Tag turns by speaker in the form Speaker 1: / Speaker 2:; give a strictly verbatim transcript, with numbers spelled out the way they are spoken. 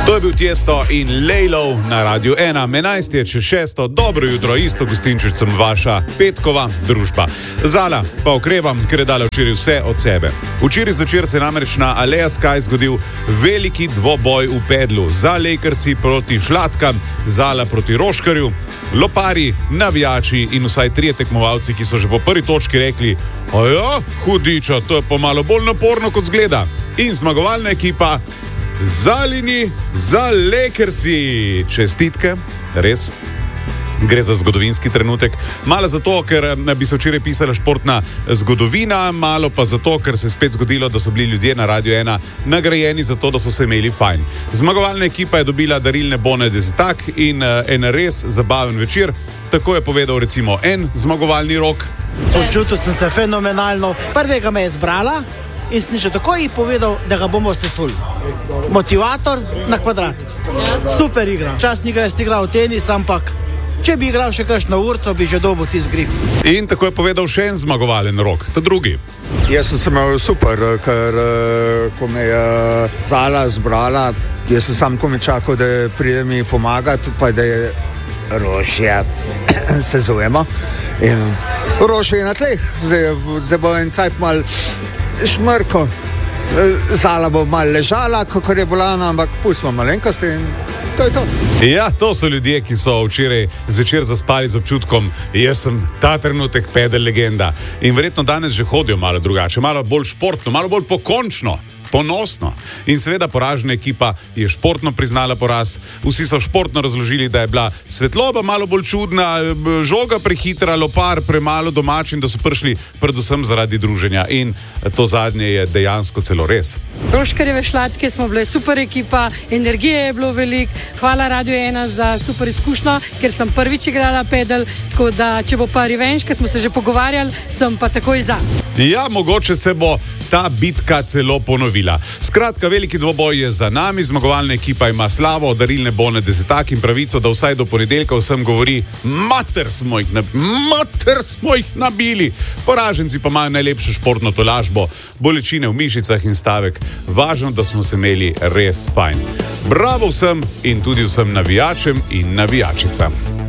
Speaker 1: To je bil Tiesto in Lejlov na Radiu ena. enajst je čez šesto, dobro jutro, isto gostinčič sem vaša petkova družba. Zala pa okrevam, ker je dala včeraj vse od sebe. Včeraj zvečer se je namreč na Aleja Sky zgodil veliki dvoboj v pedlu. Za Lakersi proti Šlatkam, Zala proti Roškarju, lopari, navijači in vsaj trije tekmovalci, ki so že po prvi točki rekli: "Aja, hudiča, to je pa malo bolj naporno kot zgleda." In zmagovalna ekipa Zalini za Lakersi. Čestitke, res. Gre za zgodovinski trenutek. Malo zato, ker bi se včeraj pisala športna zgodovina, malo pa zato, ker se je spet zgodilo, da so bili ljudje na Radiu ena nagrajeni za to, da so se imeli fajn. Zmagovalna ekipa je dobila darilne bone desetak in en res zabaven večer. Tako je povedal recimo en zmagovalni Rok.
Speaker 2: Počutil sem se fenomenalno. Prvega me je zbrala in sem že takoj povedal, da ga bomo sesuli. Motivator na kvadrat. Super igra. Časni igra je igral tenis, ampak če bi igral še kakšno urco, bi že dobil tisti grif.
Speaker 1: In tako je povedal še en zmagovalen Rok, ta drugi.
Speaker 3: Jaz sem se imel super, ker ko me je Zala zbrala, jaz sem sam komi čakal, da pride mi pomagati, pa da je Rošja, se zovemo. In Rošja je na tleh, zdaj, zdaj bo en cajt mal šmrko. Zala bo malo ležala, kakor je bolana, ampak pustimo malenkosti in to je to.
Speaker 1: Ja, to so ljudje, ki so včeraj zvečer zaspali z občutkom: jaz sem ta trenutek pedel legenda. In verjetno danes že hodijo malo drugače, malo bolj športno, malo bolj pokončno, ponosno. In seveda poražena ekipa je športno priznala poraz. Vsi so športno razložili, da je bila svetloba malo bolj čudna, žoga prehitra, lopar premalo domač in da so prišli predvsem zaradi druženja. In to zadnje je dejansko celo res.
Speaker 4: Roškarjeve Šlatke smo bile super ekipa, energije je bilo veliko. Hvala Radiu ena za super izkušnjo, ker sem prvič igrala pedal, tako da če bo pa revenge, ker smo se že pogovarjali, sem pa takoj za.
Speaker 1: Ja, mogoče se bo ta bitka celo ponovila. Skratka, veliki dvoboj je za nami, zmagovalna ekipa ima slavo, darilne bone desetak in pravico, da vsaj do ponedeljka vsem govori: mater smo jih, nab mater smo jih nabili. Poraženci pa imajo najlepšo športno tolažbo, bolečine v mišicah in stavek: važno, da smo se imeli res fajn. Bravo vsem in tudi vsem navijačem in navijačicam.